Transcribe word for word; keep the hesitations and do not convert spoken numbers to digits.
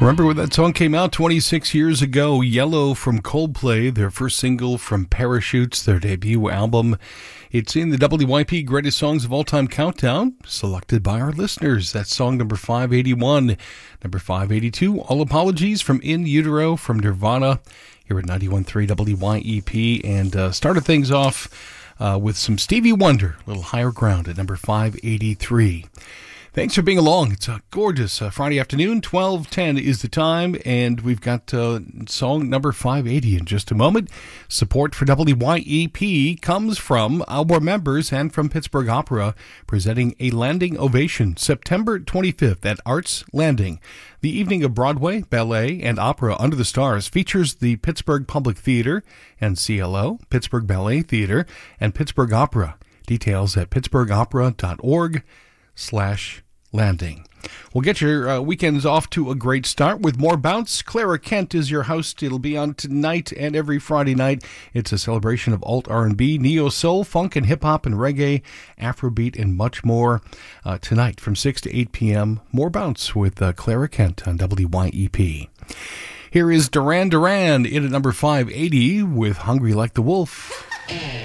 Remember when that song came out twenty-six years ago? Yellow from Coldplay, their first single from Parachutes, their debut album. It's in the W Y P Greatest Songs of All Time Countdown, selected by our listeners. That's song number five eighty-one. Number five eighty-two, All Apologies from In Utero from Nirvana, here at ninety-one point three W Y E P. And uh, started things off uh, with some Stevie Wonder, a little higher ground at number five eighty-three. Thanks for being along. It's a gorgeous uh, Friday afternoon. twelve ten is the time, and we've got uh, song number five eighty in just a moment. Support for W Y E P comes from our members and from Pittsburgh Opera, presenting a landing ovation September twenty-fifth at Arts Landing. The evening of Broadway, ballet, and opera under the stars features the Pittsburgh Public Theater and C L O, Pittsburgh Ballet Theater, and Pittsburgh Opera. Details at pittsburghopera.org slash landing. We'll get your uh, weekends off to a great start with more bounce. Clara Kent is your host. It'll be on tonight and every Friday night. It's a celebration of alt R and B, neo soul, funk and hip hop and reggae, Afrobeat, and much more. Uh, tonight from six to eight p.m. More bounce with uh, Clara Kent on W Y E P. Here is Duran Duran in at number five eighty with Hungry Like the Wolf.